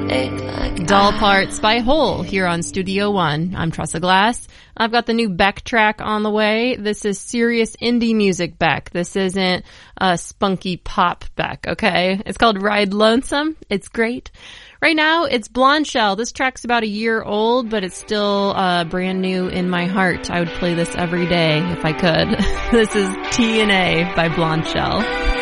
Doll Parts by Hole here on Studio One. I'm Tressa Glass. I've got the new Beck track on the way. This is serious indie music Beck. This isn't spunky pop Beck, okay? It's called Ride Lonesome. It's great. Right now, it's Blonde Shell. This track's about a year old, but it's still brand new in my heart. I would play this every day if I could. This is T&A by Blonde Shell.